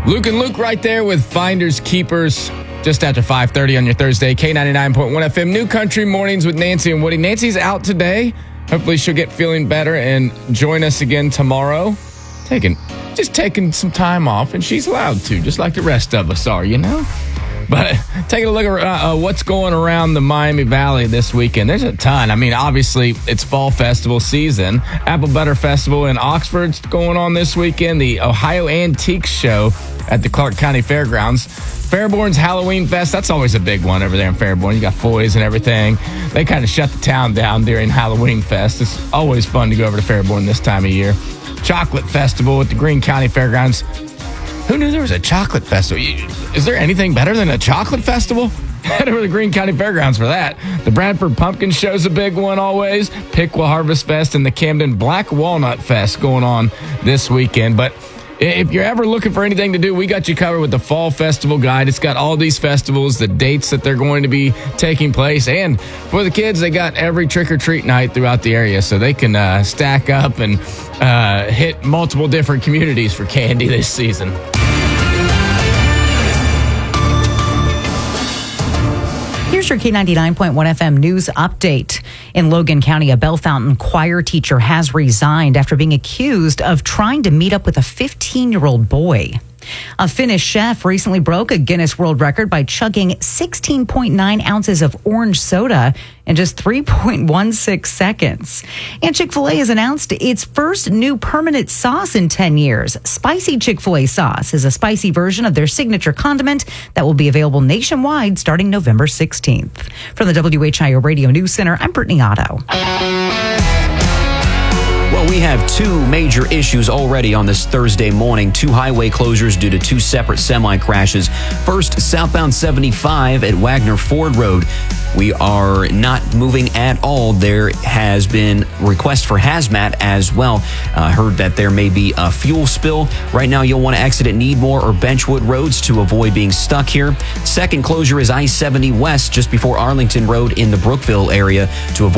Luke and Luke right there with Finders Keepers just after 5:30 on your Thursday. K99.1 FM, New Country Mornings with Nancy and Woody. Nancy's out today. Hopefully she'll get feeling better and join us again tomorrow. Just taking some time off, and she's allowed to, just like the rest of us are, you know? But taking a look at what's going around the Miami Valley this weekend. There's a ton. I mean, obviously, it's fall festival season. Apple Butter Festival in Oxford's going on this weekend. The Ohio Antiques Show at the Clark County Fairgrounds. Fairborn's Halloween Fest, that's always a big one over there in Fairborn. You got foys and everything. They kind of shut the town down during Halloween Fest. It's always fun to go over to Fairborn this time of year. Chocolate Festival at the Greene County Fairgrounds. Who knew there was a chocolate festival? Is there anything better than a chocolate festival? Head over to the Greene County Fairgrounds for that. The Bradford Pumpkin Show's a big one always. Piqua Harvest Fest and the Camden Black Walnut Fest going on this weekend. But if you're ever looking for anything to do, we got you covered with the Fall Festival Guide. It's got all these festivals, the dates that they're going to be taking place. And for the kids, they got every trick-or-treat night throughout the area, so they can stack up and hit multiple different communities for candy this season. Here's your K99.1 FM news update. In Logan County, a Bellefontaine choir teacher has resigned after being accused of trying to meet up with a 15-year-old boy. A Finnish chef recently broke a Guinness World Record by chugging 16.9 ounces of orange soda in just 3.16 seconds. And Chick-fil-A has announced its first new permanent sauce in 10 years. Spicy Chick-fil-A sauce is a spicy version of their signature condiment that will be available nationwide starting November 16th. From the WHIO Radio News Center, I'm Brittany Otto. Well, we have two major issues already on this Thursday morning. Two highway closures due to two separate semi-crashes. First, southbound 75 at Wagner Ford Road. We are not moving at all. There has been request for hazmat as well. Heard that there may be a fuel spill. Right now, you'll want to exit at Needmore or Benchwood roads to avoid being stuck here. Second closure is I-70 West just before Arlington Road in the Brookville area to avoid